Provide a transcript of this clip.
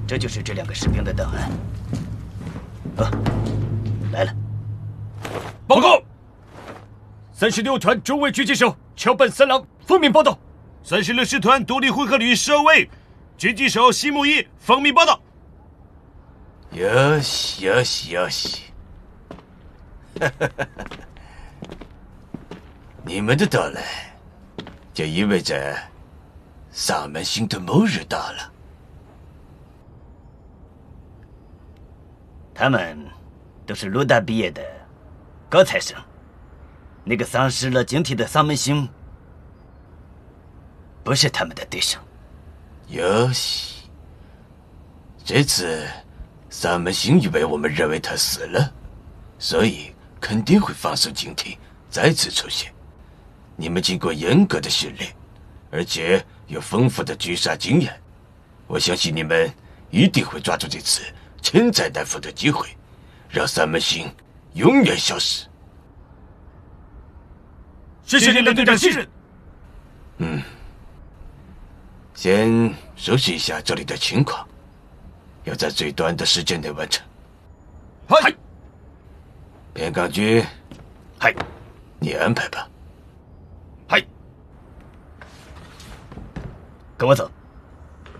这就是这2个士兵的档案。来了。 报告！36团中尉狙击手桥本三郎奉命报道。 36师团独立混合旅少尉狙击手西木一奉命报道。 よしよしよし，你们的到来，就意味着萨满星的末日到了。 他们都是鲁大毕业的高材生，那个丧失了警惕的萨门星不是他们的对手。 よし，这次萨门星以为我们认为他死了，所以肯定会放松警惕，再次出现。你们经过严格的训练，而且有丰富的狙杀经验，我相信你们一定会抓住这次千载难逢的机会，让萨门星永远消失。 谢谢您的队长信任。 先熟悉一下这里的情况，要在最短的时间内完成。 嗨， 边港局， 嗨， 你安排吧。 嗨，跟我走。